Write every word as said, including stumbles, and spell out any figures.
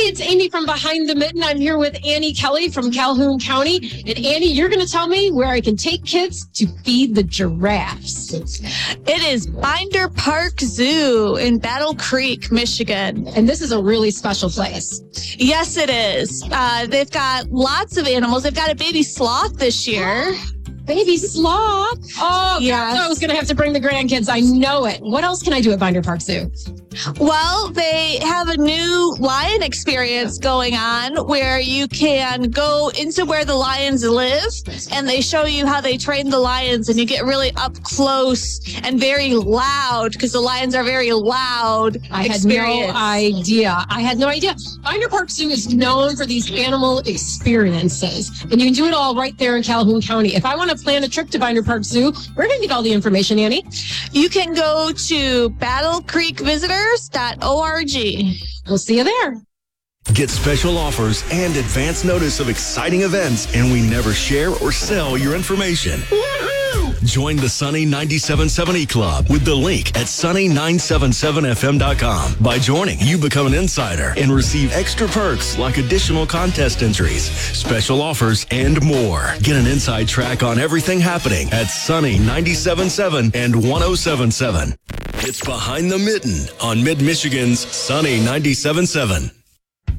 it's Amy from Behind the Mitten. I'm here with Annie Kelly from Calhoun County. And Annie, you're going to tell me where I can take kids to feed the giraffes. It is Binder Park Zoo in Battle Creek, Michigan. And this is a really special place. Yes, it is. Uh, they've got lots of animals. They've got a baby sloth this year. Baby sloth. Oh, yes. God, I was going to have to bring the grandkids. I know it. What else can I do at Binder Park Zoo? Well, they have a new lion experience going on where you can go into where the lions live and they show you how they train the lions, and you get really up close and very loud because the lions are very loud. I experience. had no idea. I had no idea. Binder Park Zoo is known for these animal experiences, and you can do it all right there in Calhoun County. If I want to plan a trip to Binder Park Zoo, where can I get all the information, Annie? You can go to battle creek visitors dot org. We'll see you there. Get special offers and advance notice of exciting events, and we never share or sell your information. Woo-hoo! Join the Sunny ninety-seven point seven E Club with the link at sunny nine seven seven f m dot com. By joining, you become an insider and receive extra perks like additional contest entries, special offers, and more. Get an inside track on everything happening at Sunny ninety-seven point seven and one oh seven point seven. It's Behind the Mitten on Mid-Michigan's Sunny ninety-seven point seven.